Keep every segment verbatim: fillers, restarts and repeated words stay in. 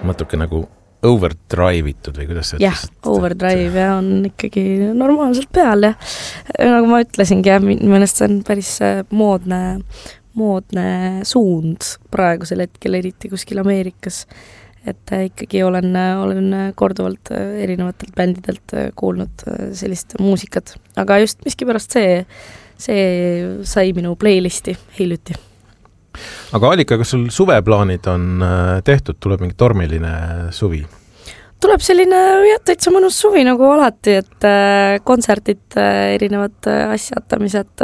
natuke nagu overdrive itud või kuidas see jah, overdrive ja on ikkagi normaalselt peal ja nagu ma ütlesingi, ja minu meelest see on päris moodne, moodne suund praegusel hetkel, eriti kuskil Ameerikas, et ikkagi olen, olen korduvalt erinevatelt bändidelt kuulnud sellist muusikat, aga just miskipärast see, see sai minu playlisti hiljuti. Aga Alika, kas sul suveplaanid on tehtud, tuleb mingi tormiline suvi? Tuleb selline jah, täitsa mõnus suvi nagu alati, et kontserdid, erinevad asjatamised,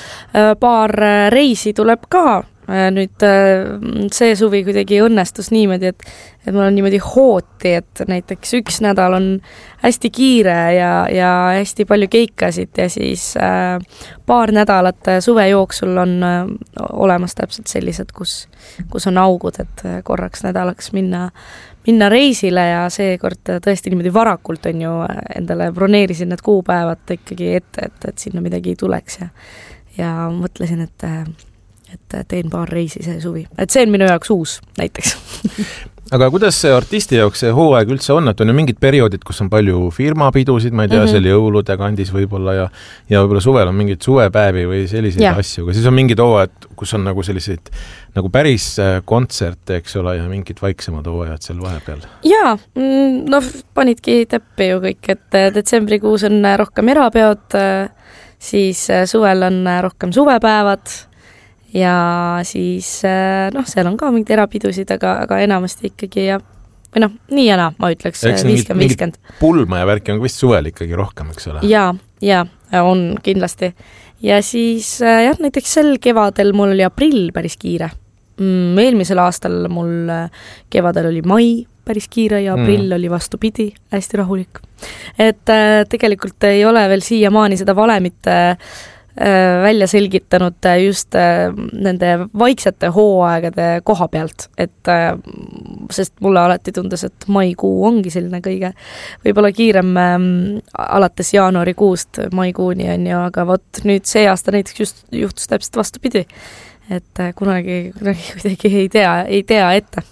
paar reisi tuleb ka. Nüüd see suvi kuidagi õnnestus niimoodi, et, et mul on niimoodi hooti, et näiteks üks nädal on hästi kiire ja, ja hästi palju keikasid ja siis äh, paar nädalat suve jooksul on äh, olemas täpselt sellised, kus, kus on augud, et korraks nädalaks minna, minna reisile ja seekord tõesti niimoodi varakult on ju endale broneerisin need kuupäevad ikkagi ette, et, et sinna midagi ei tuleks ja, ja mõtlesin, et et teen paar reisi see suvi. Et see on minu jaoks uus näiteks. Aga kuidas see artisti jaoks see hooaeg üldse on? Et on ju mingid perioodid, kus on palju firmapidusid, ma ei tea, mm -hmm. seal jõulude kandis võib-olla ja, ja võib-olla suvel on mingid suvepäevi või selliseid ja. asju. Aga siis on mingid hooajad, kus on nagu selliseid nagu päris kontserte, eks ole, ja mingid vaiksemad hooajad seal vahepeal. Jaa, no panidki täppi ju kõik, et detsembrikuus on rohkem erapeod, siis suvel on rohkem suvepäevad ja siis noh, seal on ka mingid erapidusid, aga, aga enamasti ikkagi ja või noh, nii ja naa, ma ütleks viiskümmend viiskümmend. Pulma ja värki on vist suvel ikkagi rohkem, eks ole? Jaa, jaa, on kindlasti. Ja siis jah, näiteks sel kevadel mul oli aprill päris kiire. Mm, eelmisel aastal mul kevadel oli mai päris kiire ja aprill mm. oli vastupidi, hästi rahulik. Et äh, tegelikult ei ole veel siiamaani seda valemit äh, välja selgitanud just nende vaiksete hooaegade koha pealt, et sest mulle alati tundus, et maikuu ongi selline kõige võib-olla kiirem alates jaanuarikuust maikuuni on ju, aga vot nüüd see aasta näiteks just juhtus täpselt vastupidi, et kunagi, kunagi kuidagi ei tea, ei tea ette.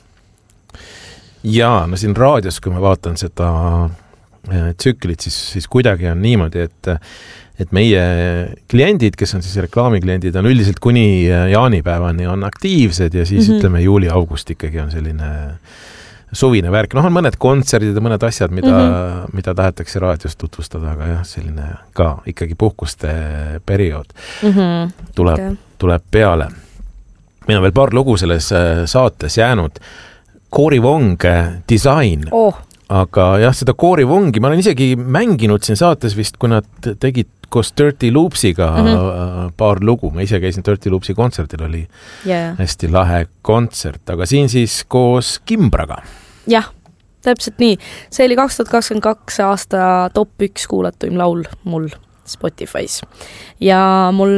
Jaa, no siin raadios, kui ma vaatan seda tsüklit, siis, siis kuidagi on niimoodi, et et meie kliendid, kes on siis reklaamikliendid, on üldiselt kuni jaanipäevani on aktiivsed ja siis mm -hmm. ütleme juuli-august ikkagi on selline suvine värk. Noh, on mõned kontserdid ja mõned asjad, mida, mm -hmm. mida tahetakse raadios tutvustada, aga jah, selline ka ikkagi puhkuste periood mm -hmm. tuleb, okay. tuleb peale. Meil on veel paar lugu selles saates jäänud. Cory Wong Design. Oh. Aga jah, seda Cory Wongi ma olen isegi mänginud siin saates vist, kui nad tegid koos Dirty Loopsiga mm -hmm. paar lugu. Ma ise käisin Dirty Loopsi kontserdil, oli yeah. hästi lahe kontsert, aga siin siis koos Kimbraga. Jah, täpselt nii. See oli kaks tuhat kakskümmend kaks aasta top üks kuulatuim laul mul Spotify's. Ja mul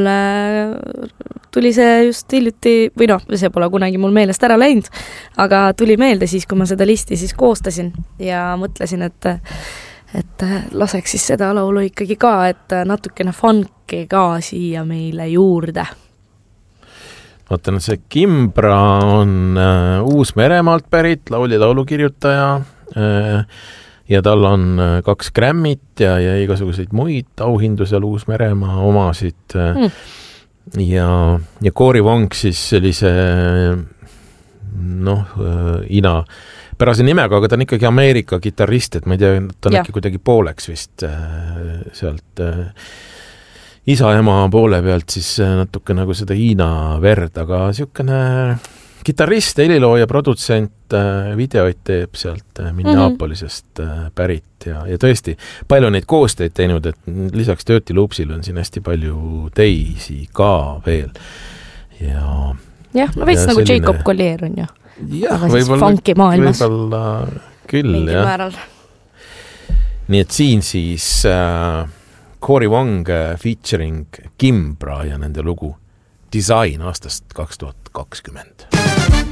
tuli see just hiljuti, või noh, see pole kunagi mul meelest ära läinud, aga tuli meelde siis, kui ma seda listi siis koostasin ja mõtlesin, et et laseks siis seda laulu ikkagi ka, et natukene funki ka siia meile juurde. Vaatan, see Kimbra on äh, Uus-Meremaalt pärit, lauli laulukirjutaja äh, ja tal on kaks Grammit ja, ja igasuguseid muid auhindu seal Uus-Meremaa omasid äh, mm. ja, ja Cory Wong siis sellise noh, äh, ina pärase nimega, aga ta on ikkagi Ameerika kitarrist, et ma ei tea, ta on ja. ikka kuidagi pooleks vist äh, sealt äh, isa-ema poole pealt siis natuke nagu seda Hiina verd, aga niisugune kitarrist, helilooja, produtsent, äh, videoid teeb sealt äh, Minneapolisest äh, pärit ja, ja tõesti palju neid koostöid teinud, et lisaks Dirty Loopsil on siin hästi palju teisi ka veel. Ja, jah, no veits nagu selline... Jacob Collier on ju. Jah, võib-olla, võib-olla küll, mingil jah. Määral. Nii et siin siis äh, Cory Wong featuring Kimbra ja nende lugu Design aastast kaks tuhat kakskümmend.